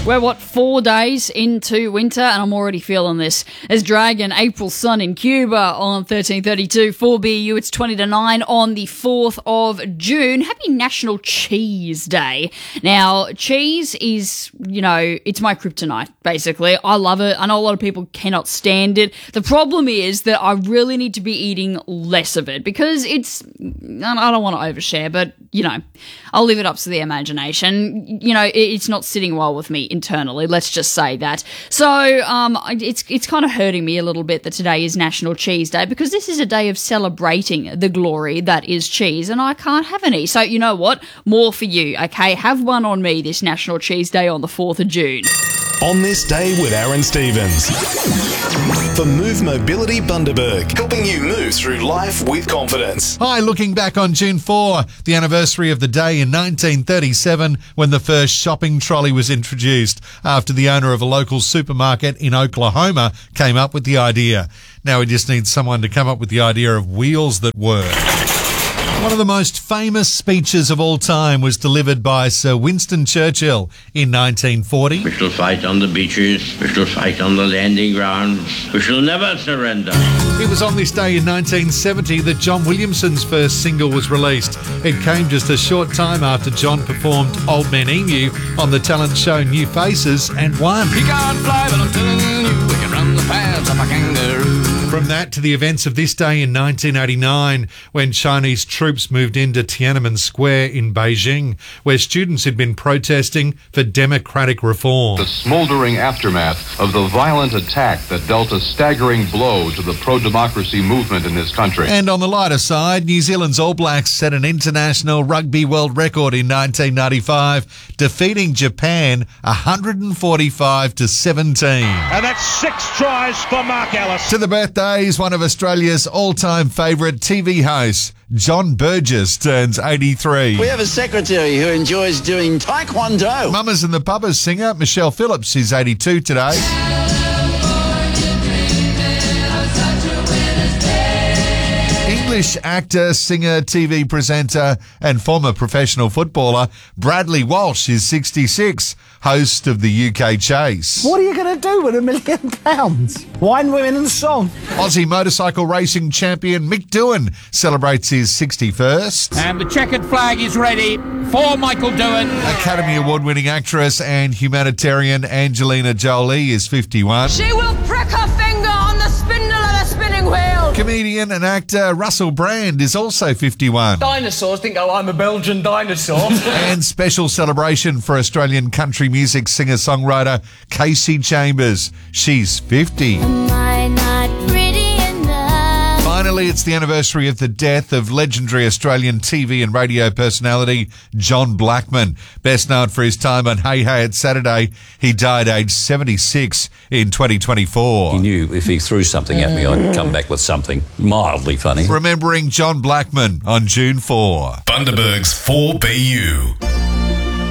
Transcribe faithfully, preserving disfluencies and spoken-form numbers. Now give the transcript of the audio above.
We're, what, four days into winter, and I'm already feeling this. As Dragon, April Sun in Cuba on thirteen thirty-two. four B U, it's twenty to nine on the fourth of June. Happy National Cheese Day. Now, cheese is, you know, it's my kryptonite, basically. I love it. I know a lot of people cannot stand it. The problem is that I really need to be eating less of it because it's, I don't want to overshare, but, you know, I'll leave it up to the imagination. You know, it's not sitting well with me internally, let's just say that. So um, it's it's kind of hurting me a little bit that today is National Cheese Day because this is a day of celebrating the glory that is cheese, and I can't have any. So you know what? More for you, okay? Have one on me this National Cheese Day on the fourth of June. On this day with Aaron Stevens. For Move Mobility Bundaberg, helping you move through life with confidence. Hi, looking back on June fourth, the anniversary of the day in nineteen thirty-seven when the first shopping trolley was introduced after the owner of a local supermarket in Oklahoma came up with the idea. Now we just need someone to come up with the idea of wheels that work. One of the most famous speeches of all time was delivered by Sir Winston Churchill in nineteen forty. We shall fight on the beaches, we shall fight on the landing grounds, we shall never surrender. It was on this day in nineteen seventy that John Williamson's first single was released. It came just a short time after John performed Old Man Emu on the talent show New Faces and won. He can't fly, but I'm telling you, we can run the paths of a kangaroo. From that to the events of this day in nineteen eighty-nine, when Chinese troops moved into Tiananmen Square in Beijing, where students had been protesting for democratic reform. The smoldering aftermath of the violent attack that dealt a staggering blow to the pro-democracy movement in this country. And on the lighter side, New Zealand's All Blacks set an international rugby world record in nineteen ninety-five, defeating Japan one hundred forty-five to seventeen. And that's six tries for Mark Ellis. To the birthdays, one of Australia's all-time favourite T V hosts, John Burgess, turns eighty-three. We have a secretary who enjoys doing taekwondo. Mamas and the Puppers singer Michelle Phillips is eighty-two today. English actor, singer, T V presenter and former professional footballer Bradley Walsh is sixty-six, host of the U K Chase. What are you going to do with a million pounds? Wine, women and song. Aussie motorcycle racing champion Mick Doohan celebrates his sixty-first. And the checkered flag is ready for Michael Doohan. Academy Award-winning actress and humanitarian Angelina Jolie is fifty-one. She will prick her finger on the spindle of the spinning wheel. Comedian and actor Russell Brand is also fifty-one. Dinosaurs think, oh, I'm a Belgian dinosaur. And special celebration for Australian country music singer-songwriter Casey Chambers. She's fifty. Am I not pretty enough? Finally, it's the anniversary of the death of legendary Australian T V and radio personality John Blackman. Best known for his time on Hey Hey It's Saturday, he died aged seventy-six in twenty twenty-four. He knew if he threw something at me, I'd come back with something mildly funny. Remembering John Blackman on June fourth. Bundaberg's four B U.